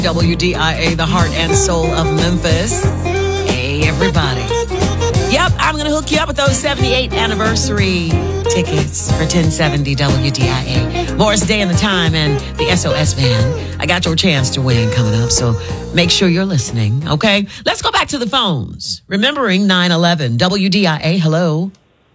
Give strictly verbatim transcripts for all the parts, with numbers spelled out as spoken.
W D I A, the heart and soul of Memphis. Hey, everybody. Yep, I'm going to hook you up with those seventy-eighth anniversary tickets for ten seventy W D I A. Morris Day and the Time and the S O S Band. I got your chance to win coming up, so make sure you're listening, okay? Let's go back to the phones. Remembering nine eleven. W D I A, hello.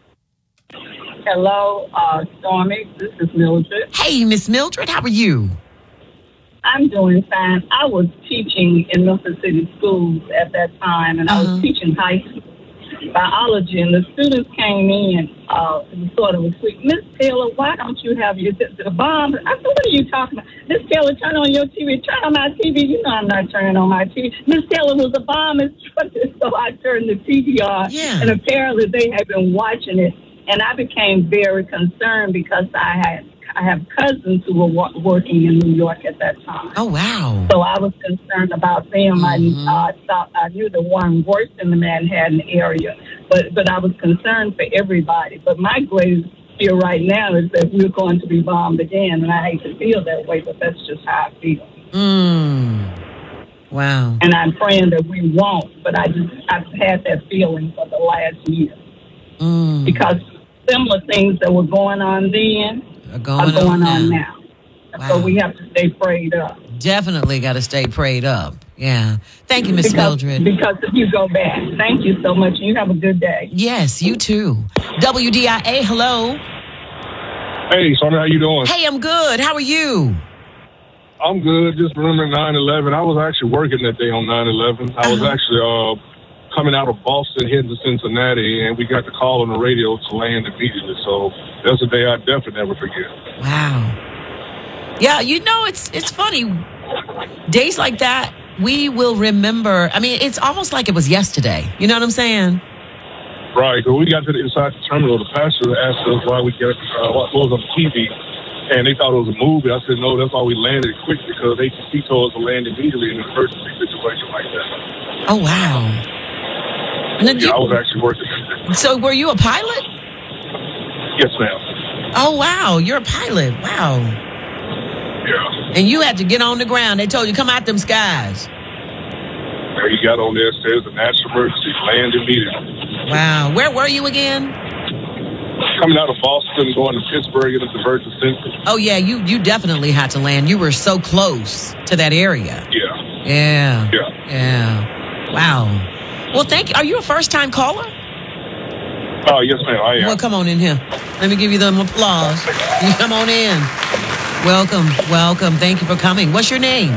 Hello, uh, Stormy. This is Mildred. Hey, Miss Mildred, how are you? I'm doing fine. I was teaching in Memphis City schools at that time, and uh-huh. I was teaching high school biology, and the students came in, uh, and sort of was sweet. Miss Taylor, why don't you have your the bomb? I said, what are you talking about? Miss Taylor, turn on your T V. Turn on my T V. You know I'm not turning on my T V. Miss Taylor, was a bomb instructed, so I turned the T V on, yeah. and apparently they had been watching it, and I became very concerned because I had I have cousins who were wa- working in New York at that time. Oh, wow. So I was concerned about them. Mm-hmm. I, uh, thought, I knew the one worked in the Manhattan area, but, but I was concerned for everybody. But my greatest fear right now is that we're going to be bombed again, and I hate to feel that way, but that's just how I feel. Mm. Wow. And I'm praying that we won't, but I just, I've had that feeling for the last year. Mm. Because similar things that were going on then are going, are going on, on now. now. Wow. So we have to stay prayed up. Definitely got to stay prayed up. Yeah. Thank you, Miss Mildred. Because if you go back, thank you so much. You have a good day. Yes, you too. W D I A, hello. Hey, Sonia, how you doing? Hey, I'm good. How are you? I'm good. Just remembering nine eleven. I was actually working that day on nine eleven. I was Uh-huh. actually uh, coming out of Boston, heading to Cincinnati, and we got the call on the radio to land immediately. So that's a day I definitely never forget. Wow. Yeah, you know, it's it's funny. Days like that, we will remember. I mean, it's almost like it was yesterday. You know what I'm saying? Right. When we got to the inside the terminal, the pastor asked us why we got uh, what was on the T V, and they thought it was a movie. I said, no, that's why we landed quick, because A T C told us to land immediately in an emergency situation like that. Oh, wow. Yeah, you, I was actually working. So were you a pilot? Yes, ma'am. Oh, wow. You're a pilot. Wow. Yeah. And you had to get on the ground. They told you, come out them skies. There you got on there, says a national emergency, land immediately. Wow. Where were you again? Coming out of Boston, going to Pittsburgh in the diversion center. Oh, yeah. You, you definitely had to land. You were so close to that area. Yeah. Yeah. Yeah. Yeah. Wow. Well, thank you. Are you a first-time caller? Oh, yes, ma'am. I am. Well, come on in here. Let me give you them applause. You come on in. Welcome. Welcome. Thank you for coming. What's your name?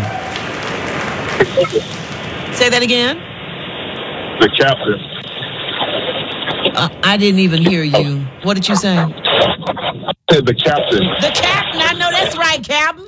Say that again. The captain. Uh, I didn't even hear you. What did you say? The captain. The captain. I know that's right, Captain.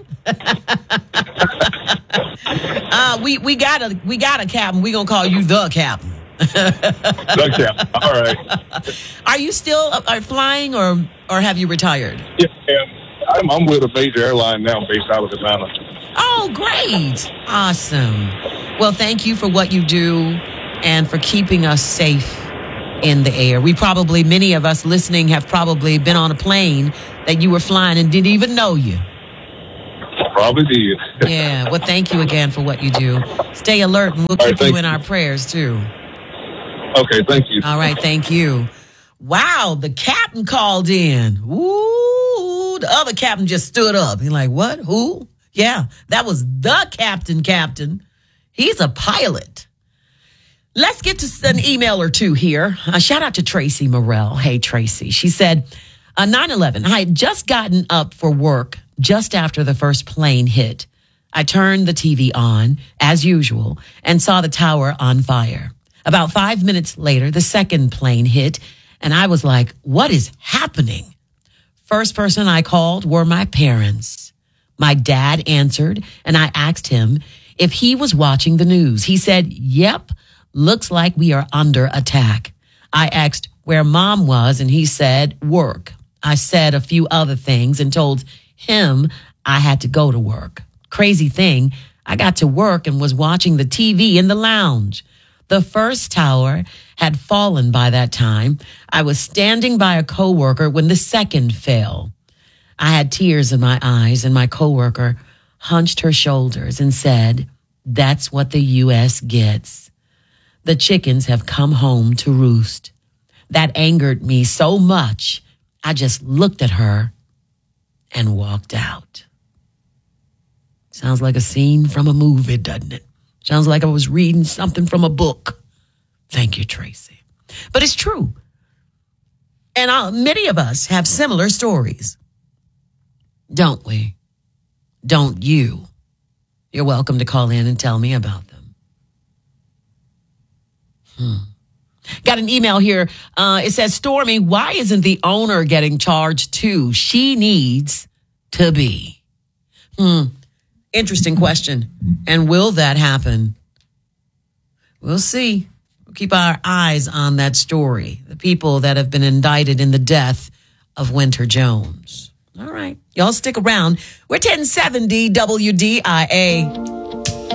uh, we we got a we got a captain. We gonna call you the captain. The captain. All right. Are you still uh, are flying, or or have you retired? Yeah, I'm, I'm with a major airline now, based out of Atlanta. Oh, great! Awesome. Well, thank you for what you do and for keeping us safe in the air. We probably, many of us listening, have probably been on a plane that you were flying and didn't even know you. Probably did. Yeah. Well, thank you again for what you do. Stay alert, and we'll keep right, you in you. our prayers too. Okay. Thank you. All right. Thank you. Wow. The captain called in. Ooh. The other captain just stood up. He's like, what? Who? Yeah. That was the captain, captain. He's a pilot. Let's get to an email or two here. Uh, shout out to Tracy Morell. Hey, Tracy. She said, uh, nine eleven, I had just gotten up for work just after the first plane hit. I turned the T V on, as usual, and saw the tower on fire. About five minutes later, the second plane hit, and I was like, what is happening? First person I called were my parents. My dad answered, and I asked him if he was watching the news. He said, yep, looks like we are under attack. I asked where mom was, and he said, work. I said a few other things and told him I had to go to work. Crazy thing, I got to work and was watching the T V in the lounge. The first tower had fallen by that time. I was standing by a coworker when the second fell. I had tears in my eyes, and my coworker hunched her shoulders and said, That's what the U S gets. The chickens have come home to roost. That angered me so much, I just looked at her and walked out. Sounds like a scene from a movie, doesn't it? Sounds like I was reading something from a book. Thank you, Tracy. But it's true. And uh, many of us have similar stories. Don't we? Don't you? You're welcome to call in and tell me about them. Hmm. Got an email here. Uh, it says, Stormy, why isn't the owner getting charged too? She needs to be. Hmm. Interesting question. And will that happen? We'll see. We'll keep our eyes on that story. The people that have been indicted in the death of Winter Jones. All right. Y'all stick around. We're ten seventy W D I A.